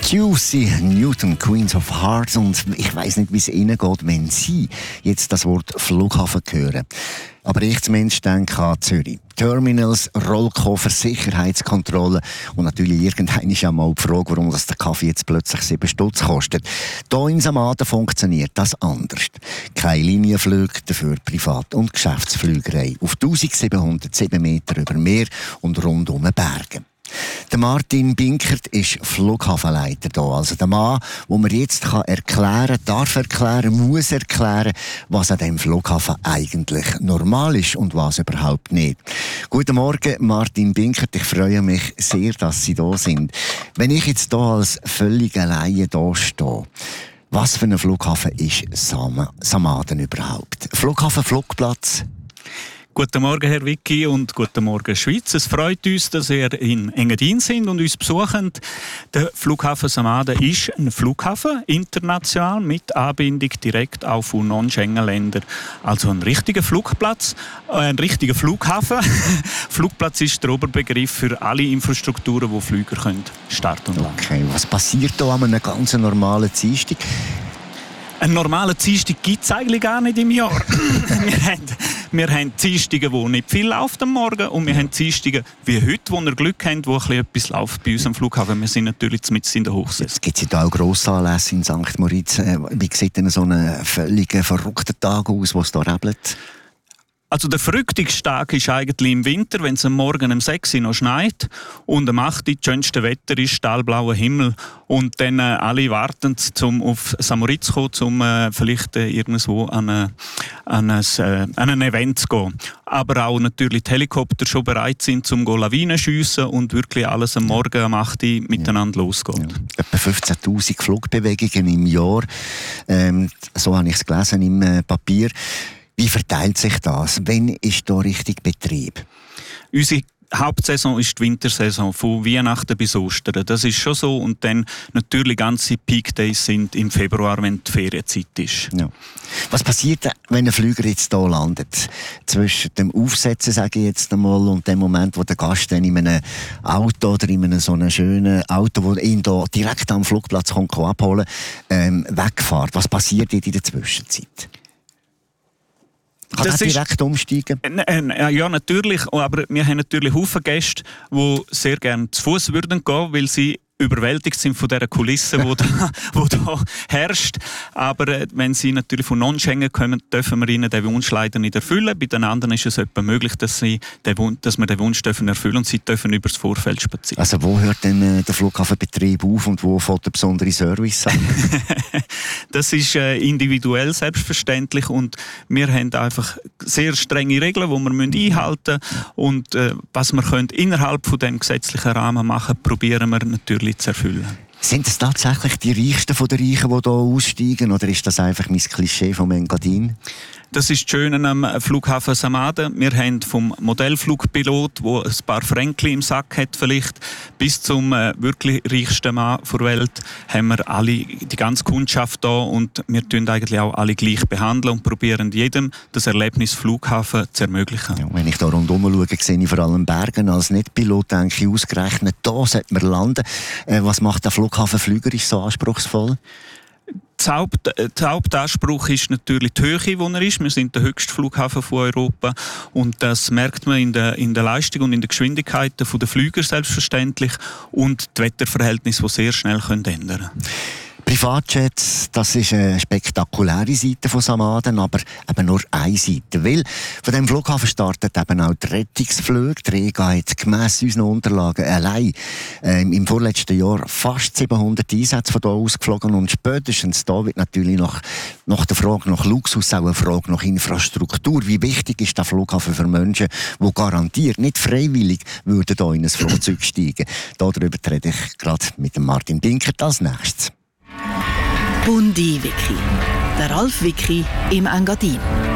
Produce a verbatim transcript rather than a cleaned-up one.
Juicy Newton, Queens of Hearts. Und ich weiss nicht, wie es ihnen geht, wenn sie jetzt das Wort Flughafen hören. Aber ich zumindest denke an Zürich. Terminals, Rollkoffer, Sicherheitskontrolle und natürlich irgendwann ist auch mal die Frage, warum das der Kaffee jetzt plötzlich sieben Stutz kostet. Hier in Samaden funktioniert das anders. Keine Linienflüge, dafür Privat- und Geschäftsflügerei auf eintausendsiebenhundertsieben Meter über Meer und rund um Berge. Der Martin Binkert ist Flughafenleiter hier. Also der Mann, wo man jetzt kann erklären, darf erklären, muss erklären, was an diesem Flughafen eigentlich normal ist und was überhaupt nicht. Guten Morgen, Martin Binkert. Ich freue mich sehr, dass Sie da sind. Wenn ich jetzt hier als völliger Laie da stehe, was für ein Flughafen ist Sam- Samaden überhaupt? Flughafen, Flugplatz? Guten Morgen, Herr Vicky, und guten Morgen, Schweiz. Es freut uns, dass ihr in Engadin sind und uns besuchen. Der Flughafen Samaden ist ein Flughafen, international, mit Anbindung direkt auch von Non-Schengen-Ländern. Also ein richtiger Flugplatz, äh, ein richtiger Flughafen. Flugplatz ist der Oberbegriff für alle Infrastrukturen, wo Flüger können starten und landen. Okay, was passiert da an einem ganz normalen Dienstag? Einen normalen Dienstag gibt es eigentlich gar nicht im Jahr. wir haben, wir haben Dienstage, wo nicht viel läuft am Morgen, und wir haben Dienstage wie heute, wo wir Glück haben, wo ein etwas läuft bei uns am Flughafen. Wir sind natürlich mitten in der Hochsaison. Jetzt gibt es ja auch Grossanlässe in Sankt Moritz. Wie sieht denn so ein völlig verrückter Tag aus, wo es da rebelt? Also der verrücktigste Tag ist eigentlich im Winter, wenn es am Morgen um sechs Uhr noch schneit und am acht Uhr das schönste Wetter ist, stahlblauer Himmel, und dann äh, alle warten, um auf Sankt Moritz zu kommen, um äh, vielleicht äh, irgendwo an, äh, an, ein, äh, an ein Event zu gehen. Aber auch natürlich die Helikopter schon bereit sind, um Lawinen zu schiessen und wirklich alles am Morgen um acht Uhr miteinander ja. losgeht. Ja. Etwa fünfzehntausend Flugbewegungen im Jahr, ähm, so habe ich es gelesen im äh, Papier. Wie verteilt sich das? Wann ist da richtig Betrieb? Unsere Hauptsaison ist die Wintersaison, von Weihnachten bis Ostern. Das ist schon so. Und dann natürlich ganze Peak Days sind im Februar, wenn die Ferienzeit ist. Ja. Was passiert, wenn ein Flüger jetzt hier landet? Zwischen dem Aufsetzen, sage ich jetzt einmal, und dem Moment, wo der Gast dann in einem Auto oder in einem so einem schönen Auto, das ihn hier direkt am Flugplatz kommt, abholen, ähm, wegfährt. Was passiert in der Zwischenzeit? Kann das direkt ist, umsteigen? Äh, ja, natürlich. Aber wir haben natürlich Haufen Gäste, die sehr gerne zu Fuß würden gehen, weil sie überwältigt sind von dieser Kulisse, die da, wo da herrscht. Aber äh, wenn sie natürlich von Non-Schengen kommen, dürfen wir ihnen den Wunsch leider nicht erfüllen. Bei den anderen ist es etwa möglich, dass, sie den Wunsch, dass wir den Wunsch dürfen erfüllen und sie dürfen über das Vorfeld spazieren. Also wo hört denn äh, der Flughafenbetrieb auf und wo fängt der besondere Service an? Das ist äh, individuell selbstverständlich, und wir haben einfach sehr strenge Regeln, die wir einhalten müssen. Und äh, was wir können innerhalb von dem gesetzlichen Rahmen machen, probieren wir natürlich zu erfüllen. Sind es tatsächlich die Reichsten von den Reichen, die hier aussteigen, oder ist das einfach mein Klischee vom Engadin? Das ist das Schöne am Flughafen Samaden. Wir haben vom Modellflugpilot, der ein paar Fränkli im Sack hat vielleicht, bis zum äh, wirklich reichsten Mann der Welt, haben wir alle, die ganze Kundschaft da, und wir tun eigentlich auch alle gleich behandeln und probieren jedem das Erlebnis Flughafen zu ermöglichen. Ja, wenn ich da rundherum schaue, sehe ich vor allem Bergen. Als Nicht-Pilot denke ich ausgerechnet, da sollte man landen. Äh, was macht der Flughafen fliegerisch so anspruchsvoll? Der Haupt, der Hauptanspruch ist natürlich die Höhe, wo er ist. Wir sind der höchste Flughafen von Europa, und das merkt man in der, in der Leistung und in der Geschwindigkeit der Flüger selbstverständlich, und die Wetterverhältnisse, die sehr schnell ändern können. Privatjets, das ist eine spektakuläre Seite von Samaden, aber eben nur eine Seite. Weil von diesem Flughafen startet eben auch die Rettungsflüge. Die Rega hat gemäss unseren Unterlagen allein ähm, im vorletzten Jahr fast siebenhundert Einsätze von hier aus geflogen, und spätestens da wird natürlich nach, nach der Frage nach Luxus auch eine Frage nach Infrastruktur. Wie wichtig ist der Flughafen für Menschen, die garantiert nicht freiwillig würden hier in ein Flugzeug steigen? Darüber rede ich gerade mit dem Martin Binkert als nächstes. Bundi Wiki. Der Ralf Wiki im Engadin.